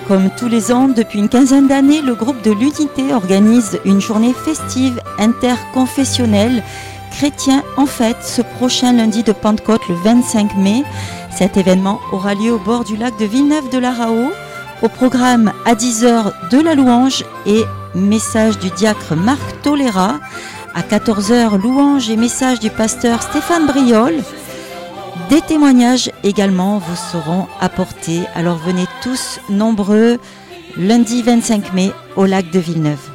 Comme tous les ans, depuis une quinzaine d'années, le groupe de l'Unité organise une journée festive interconfessionnelle chrétien en fête ce prochain lundi de Pentecôte, le 25 mai. Cet événement aura lieu au bord du lac de Villeneuve-de-la-Raho. Au programme à 10h de la louange et message du diacre Marc Tolera. À 14h, louange et message du pasteur Stéphane Briol. Des témoignages également vous seront apportés. Alors venez tous nombreux lundi 25 mai au lac de Villeneuve.